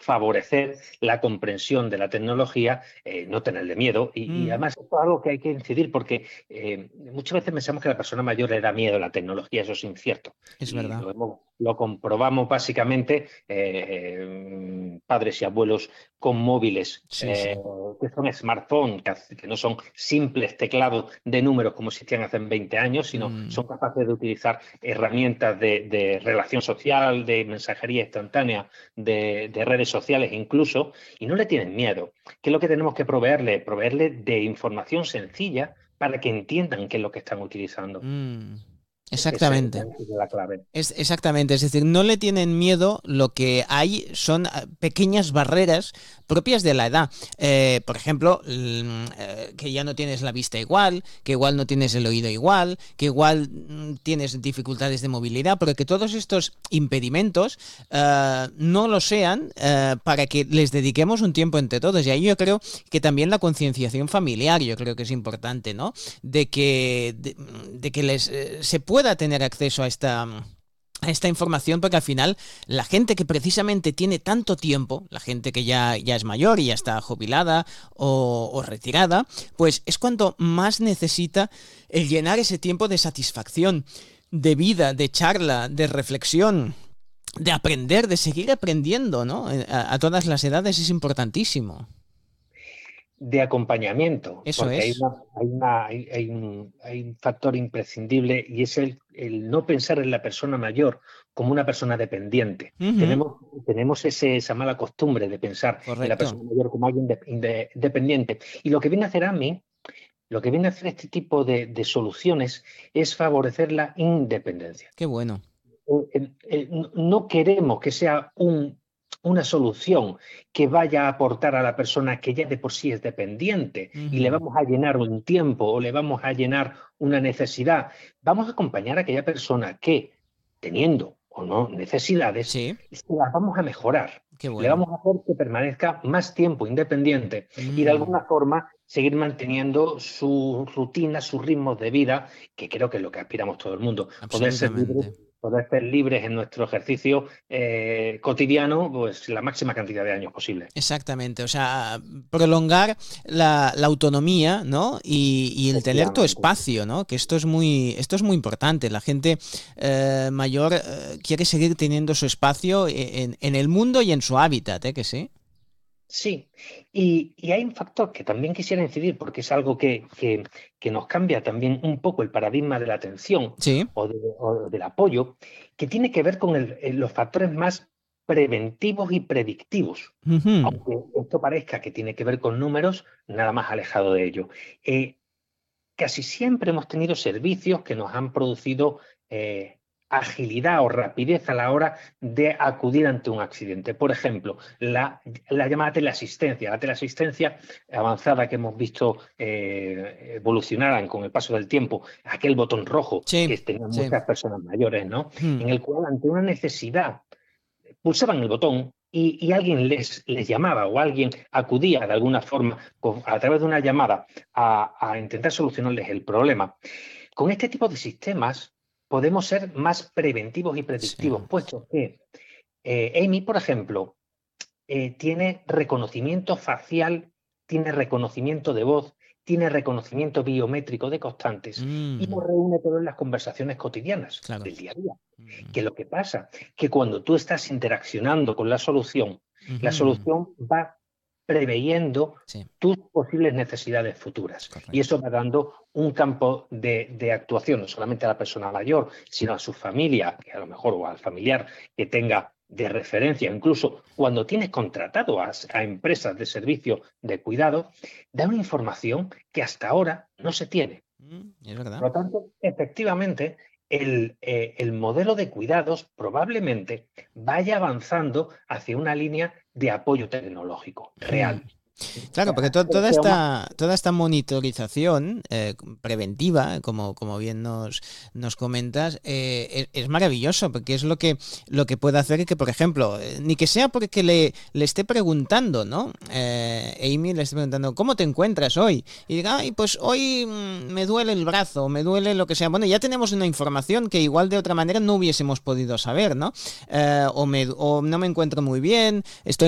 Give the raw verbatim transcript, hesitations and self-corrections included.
favorecer la comprensión de la tecnología, eh, no tenerle miedo. Y, y Mm. además esto es algo que hay que incidir porque eh, muchas veces pensamos que a la persona mayor le da miedo a la tecnología, eso es incierto. Es Y verdad. lo, hemos, lo comprobamos básicamente eh, padres y abuelos con móviles Sí, eh, sí. que son smartphones, que, que no son simples teclados de números como existían hace veinte años, sino Mm. son capaces de utilizar herramientas de, de relación social, de mensajería instantánea, de, de redes sociales incluso, y no le tienen miedo. ¿Qué es lo que tenemos que proveerle? Proveerle de información sencilla para que entiendan qué es lo que están utilizando. Mm. Esa es Exactamente. la clave. Es, exactamente, es decir, no le tienen miedo, lo que hay son ah, pequeñas barreras propias de la edad. Eh, por ejemplo, mm, eh, que ya no tienes la vista igual, que igual no tienes el oído igual, que igual mm, tienes dificultades de movilidad, pero que todos estos impedimentos eh, no lo sean eh, para que les dediquemos un tiempo entre todos. Y ahí yo creo que también la concienciación familiar, yo creo que es importante, ¿no? De que, de, de que les, eh, se pueda tener acceso a esta... a esta información, porque al final la gente que precisamente tiene tanto tiempo, la gente que ya, ya es mayor y ya está jubilada o, o retirada, pues es cuando más necesita el llenar ese tiempo de satisfacción, de vida, de charla, de reflexión, de aprender, de seguir aprendiendo, ¿no? A, a todas las edades es importantísimo. De acompañamiento, Eso porque hay, es. una, hay, una, hay, hay un, hay un factor imprescindible y es el, el no pensar en la persona mayor como una persona dependiente. Uh-huh. Tenemos, tenemos ese, esa mala costumbre de pensar en la Correcto. persona mayor como alguien de, de, dependiente. Y lo que viene a hacer a mí, lo que viene a hacer este tipo de, de soluciones es favorecer la independencia. Qué bueno. Eh, eh, no queremos que sea un, una solución que vaya a aportar a la persona que ya de por sí es dependiente y le Uh-huh. vamos a llenar un tiempo o le vamos a llenar una necesidad. Vamos a acompañar a aquella persona que, teniendo o no necesidades, Sí, se las vamos a mejorar. qué Le bueno. vamos a hacer que permanezca más tiempo independiente y de Mm, alguna forma seguir manteniendo su rutina, sus ritmos de vida, que creo que es lo que aspiramos todo el mundo, poder ser libres, absolutamente. poder ser libres en nuestro ejercicio eh, cotidiano, pues la máxima cantidad de años posible. Exactamente, o sea, prolongar la, la autonomía, ¿no? Y, y el tener tu Efectivamente. espacio, ¿no? Que esto es muy, esto es muy importante. La gente eh, mayor eh, quiere seguir teniendo su espacio en, en el mundo y en su hábitat, ¿eh? Que sí. Sí, y, y hay un factor que también quisiera incidir, porque es algo que, que, que nos cambia también un poco el paradigma de la atención Sí. o, de, o del apoyo, que tiene que ver con el, el- los factores más preventivos y predictivos. Ujú. Aunque esto parezca que tiene que ver con números, nada más alejado de ello. Eh, Casi siempre hemos tenido servicios que nos han producido eh, agilidad o rapidez a la hora de acudir ante un accidente. Por ejemplo, la, la llamada teleasistencia, la teleasistencia avanzada que hemos visto eh, evolucionar con el paso del tiempo, aquel botón rojo Sí, que tenían sí. muchas personas mayores, ¿no? Mm. En el cual ante una necesidad pulsaban el botón y, y alguien les, les llamaba o alguien acudía de alguna forma con, a través de una llamada a, a intentar solucionarles el problema. Con este tipo de sistemas podemos ser más preventivos y Sí. predictivos, puesto que eh, Amy, por ejemplo, eh, tiene reconocimiento facial, tiene reconocimiento de voz, tiene reconocimiento biométrico de constantes y Mm, nos reúne todo en las conversaciones cotidianas claro. del día a día. Mm. ¿Qué es lo que pasa? Que cuando tú estás interaccionando con la solución, la Ujú. solución va preveyendo Sí, tus posibles necesidades futuras. Y correcto. eso va dando un campo de, de actuación, no solamente a la persona mayor, sino a su familia, que a lo mejor, o al familiar que tenga de referencia, incluso cuando tienes contratado a, a empresas de servicio de cuidado, da una información que hasta ahora no se tiene. Mm, es verdad. Por lo tanto, efectivamente, el, eh, el modelo de cuidados probablemente vaya avanzando hacia una línea de apoyo tecnológico Mm. real. Claro, porque to- Pero, toda pero más, esta, toda esta monitorización eh, preventiva, como, como bien nos, nos comentas, eh, es, es maravilloso, porque es lo que, lo que puede hacer que, por ejemplo, eh, ni que sea porque le, le esté preguntando, ¿no? Eh, Amy le esté preguntando, ¿cómo te encuentras hoy? Y diga, ay, pues hoy mm, me duele el brazo, me duele lo que sea. Bueno, ya tenemos una información que igual de otra manera no hubiésemos podido saber, ¿no? Eh, o, me, o no me encuentro muy bien, estoy